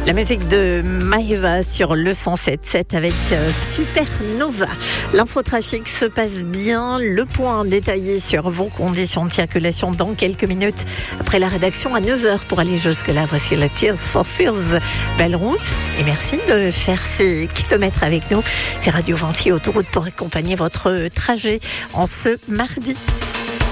La musique de Maeva sur le 107.7 avec Supernova. L'infotrafic se passe bien. Le point détaillé sur vos conditions de circulation dans quelques minutes après la rédaction à 9h pour aller jusque-là. Voici le Tears for Fears. Belle route et merci de faire ces kilomètres avec nous. C'est Radio Vinci Autoroute pour accompagner votre trajet en ce mardi.